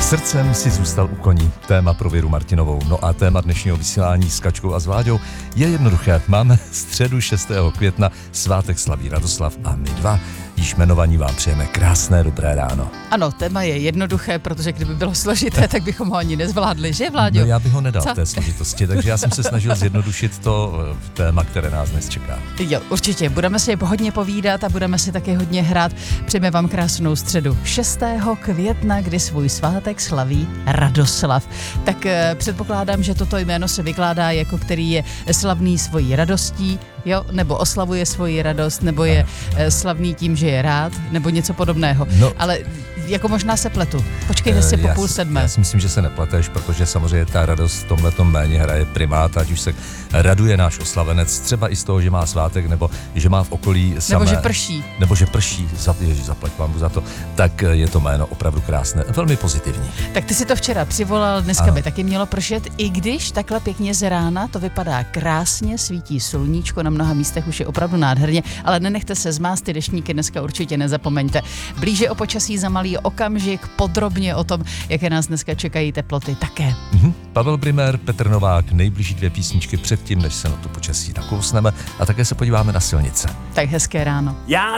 Srdcem si zůstal u koní. Téma pro Věru Martinovou. No a téma dnešního vysílání s Kačkou a s Vláďou je jednoduché. Máme středu 6. května, svátek slaví Radoslav a my dva, již jmenovaní, vám přejeme krásné dobré ráno. Ano, téma je jednoduché, protože kdyby bylo složité, tak bychom ho ani nezvládli, že Vláďo? No já bych ho nedal v té složitosti, takže já jsem se snažil zjednodušit to téma, které nás dnes čeká. Jo, určitě. Budeme si hodně povídat a budeme si také hodně hrát. Přejeme vám krásnou středu 6. května, kdy svůj svátek slaví Radoslav. Tak předpokládám, že toto jméno se vykládá jako který je slavný svojí radostí, jo, nebo oslavuje svoji radost, nebo je slavný tím, že je rád, nebo něco podobného. No. Ale jako možná se pletu. Počkejte si po 6:30. Já si myslím, že se nepleteš, protože samozřejmě ta radost v tomhletom jméně hraje primát, ať už se raduje náš oslavenec, třeba i z toho, že má svátek, nebo že má v okolí samé... Nebo že prší. Ježiš, zaplať pánbu za to. Tak je to jméno opravdu krásné, velmi pozitivní. Tak ty si to včera přivolal, dneska by taky mělo pršet, i když takhle pěkně z rána to vypadá krásně, svítí sluníčko, na mnoha místech už je opravdu nádherně, ale nenechte se zmást, ty deštníky dneska určitě nezapomeňte. Blíže o počasí za malý okamžik, podrobně o tom, jaké nás dneska čekají teploty také. Pavel Brimer, Petr Novák, nejbližší dvě písničky předtím, než se na to počasí nakousneme, a také se podíváme na silnice. Tak hezké ráno. Já